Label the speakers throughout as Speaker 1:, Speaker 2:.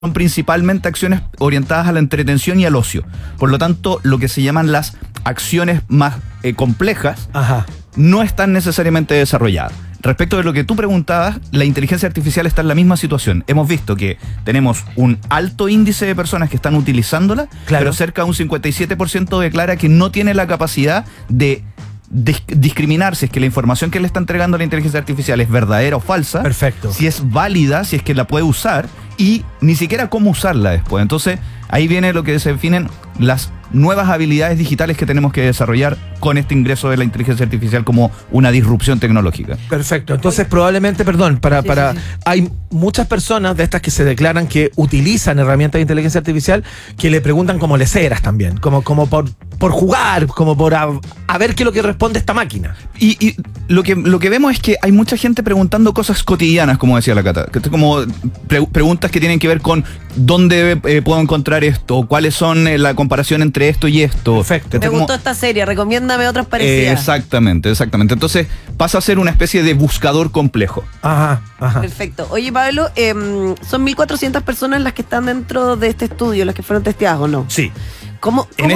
Speaker 1: son principalmente acciones orientadas a la entretención y al ocio. Por lo tanto, lo que se llaman las acciones más complejas no están necesariamente desarrolladas. Respecto de lo que tú preguntabas, la inteligencia artificial está en la misma situación. Hemos visto que tenemos un alto índice de personas que están utilizándola, pero cerca de un 57% declara que no tiene la capacidad de discriminar si es que la información que le está entregando la inteligencia artificial es verdadera o falsa.
Speaker 2: Perfecto.
Speaker 1: Si es válida, si es que la puede usar, y ni siquiera cómo usarla después. Entonces, ahí viene lo que se definen las nuevas habilidades digitales que tenemos que desarrollar con este ingreso de la inteligencia artificial como una disrupción tecnológica.
Speaker 2: Perfecto. Entonces, probablemente, hay muchas personas de estas que se declaran que utilizan herramientas de inteligencia artificial que le preguntan como leceras también, como por jugar, como por a ver qué es lo que responde esta máquina.
Speaker 1: Y lo que vemos es que hay mucha gente preguntando cosas cotidianas, como decía la Cata, que como preguntas que tienen que ver con dónde puedo encontrar esto, cuáles son la comparación entre esto y esto.
Speaker 2: Perfecto.
Speaker 3: Me gustó esta serie, recomiéndame otras parecidas.
Speaker 1: Exactamente. Entonces pasa a ser una especie de buscador complejo.
Speaker 2: Ajá.
Speaker 3: Perfecto. Oye, Pablo, son 1.400 personas las que están dentro de este estudio, las que fueron testeadas, ¿o no?
Speaker 1: Sí.
Speaker 3: ¿Cómo?
Speaker 1: En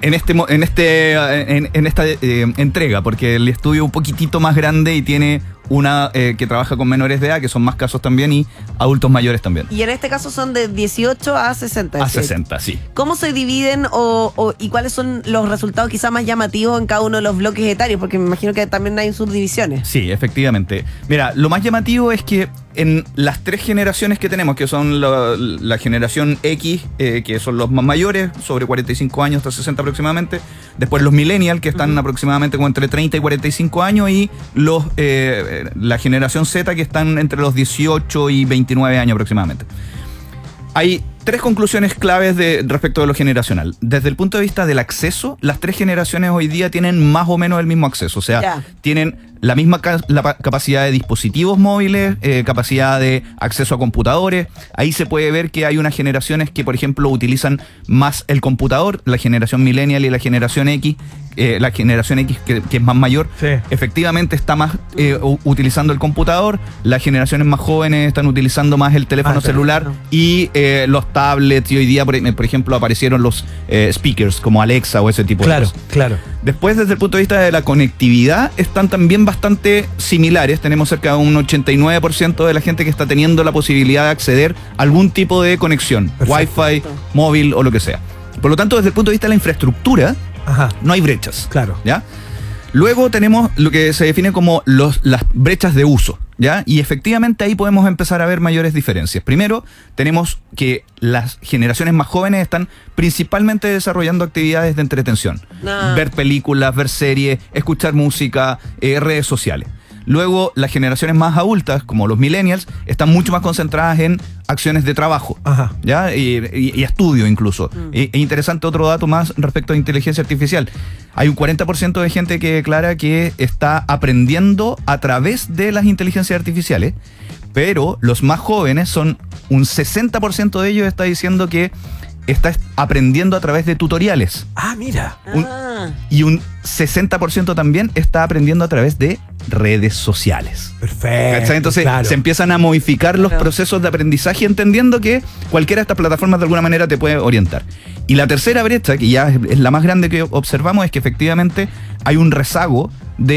Speaker 1: esta entrega, porque el estudio es un poquitito más grande y tiene una que trabaja con menores de edad, que son más casos también, y adultos mayores también.
Speaker 3: Y en este caso son de 18 a 60.
Speaker 1: A 60, sí.
Speaker 3: ¿Cómo se dividen y cuáles son los resultados quizás más llamativos en cada uno de los bloques etarios? Porque me imagino que también hay subdivisiones.
Speaker 1: Sí, efectivamente. Mira, lo más llamativo es que en las tres generaciones que tenemos, que son la generación X, que son los más mayores, sobre 45 años hasta 60 aproximadamente, después los millennials, que están aproximadamente como entre 30 y 45 años, y la generación Z, que están entre los 18 y 29 años aproximadamente. Hay tres conclusiones claves respecto de lo generacional. Desde el punto de vista del acceso, las tres generaciones hoy día tienen más o menos el mismo acceso. O sea, tienen la misma capacidad de dispositivos móviles, capacidad de acceso a computadores. Ahí se puede ver que hay unas generaciones que, por ejemplo, utilizan más el computador, la generación millennial y la generación X. La generación X, que es más mayor, efectivamente está más utilizando el computador. Las generaciones más jóvenes están utilizando más el teléfono celular y los tablets, y hoy día, por ejemplo, aparecieron los speakers como Alexa o ese tipo de cosas.
Speaker 2: Claro.
Speaker 1: Después, desde el punto de vista de la conectividad, están también bastante similares. Tenemos cerca de un 89% de la gente que está teniendo la posibilidad de acceder a algún tipo de conexión, Wi-Fi, móvil o lo que sea. Por lo tanto, desde el punto de vista de la infraestructura, no hay brechas.
Speaker 2: Claro.
Speaker 1: ¿Ya? Luego tenemos lo que se define como las brechas de uso, ¿ya? Y efectivamente ahí podemos empezar a ver mayores diferencias. Primero, tenemos que las generaciones más jóvenes están principalmente desarrollando actividades de entretención. Ver películas, ver series, escuchar música, redes sociales. Luego, las generaciones más adultas, como los millennials, están mucho más concentradas en acciones de trabajo, ¿ya? Y estudio incluso. Es interesante otro dato más respecto a inteligencia artificial. Hay un 40% de gente que declara que está aprendiendo a través de las inteligencias artificiales, pero los más jóvenes son un 60% de ellos está diciendo que está aprendiendo a través de tutoriales.
Speaker 2: Mira.
Speaker 1: Y un 60% también está aprendiendo a través de redes sociales.
Speaker 2: Perfecto.
Speaker 1: ¿Cachai? Entonces se empiezan a modificar los procesos de aprendizaje, entendiendo que cualquiera de estas plataformas de alguna manera te puede orientar. Y la tercera brecha, que ya es la más grande que observamos, es que efectivamente hay un rezago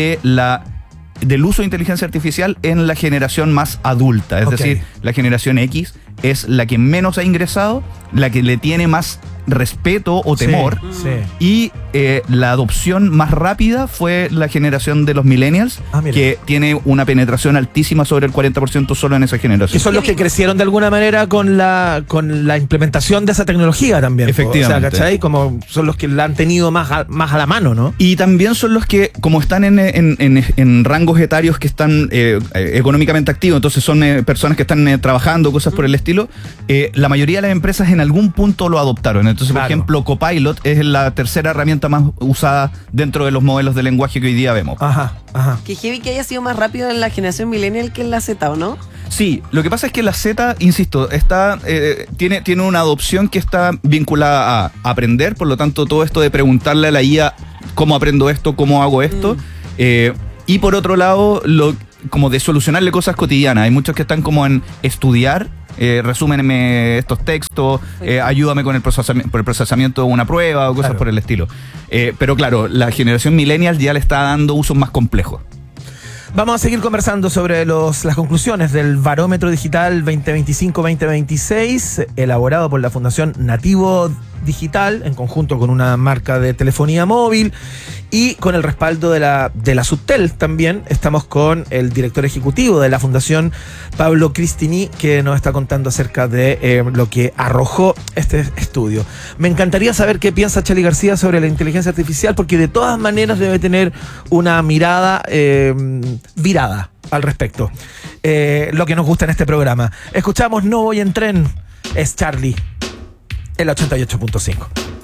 Speaker 1: del uso de inteligencia artificial en la generación más adulta. Es decir, la generación X es la que menos ha ingresado, la que le tiene más respeto o temor, y la adopción más rápida fue la generación de los millennials, que tiene una penetración altísima, sobre el 40% solo en esa generación.
Speaker 2: Que son los que crecieron de alguna manera con la implementación de esa tecnología también.
Speaker 1: Efectivamente.
Speaker 2: O sea, ¿cachai? Como son los que la han tenido más a la mano, ¿no?
Speaker 1: Y también son los que, como están en rangos etarios que están económicamente activos, entonces son personas que están trabajando, cosas por el estilo, la mayoría de las empresas en algún punto lo adoptaron. Entonces, por ejemplo, Copilot es la tercera herramienta más usada dentro de los modelos de lenguaje que hoy día vemos.
Speaker 3: Que heavy que haya sido más rápido en la generación millennial que en la Z, ¿o no?
Speaker 1: Sí, lo que pasa es que la Z, insisto, tiene una adopción que está vinculada a aprender, por lo tanto, todo esto de preguntarle a la IA cómo aprendo esto, cómo hago esto, y por otro lado, como de solucionarle cosas cotidianas. Hay muchos que están como en estudiar resúmenme estos textos, ayúdame con el procesamiento de una prueba o cosas por el estilo. Pero claro, la generación millennial ya le está dando usos más complejos.
Speaker 2: Vamos a seguir conversando sobre las conclusiones del Barómetro Digital 2025-2026, elaborado por la Fundación Nativo Digital, en conjunto con una marca de telefonía móvil y con el respaldo de la Subtel también. Estamos con el director ejecutivo de la Fundación, Pablo Cristini, que nos está contando acerca de lo que arrojó este estudio. Me encantaría saber qué piensa Chely García sobre la inteligencia artificial, porque de todas maneras debe tener una mirada virada al respecto. Lo que nos gusta en este programa. Escuchamos No Voy en Tren, es Charlie, el 88.5.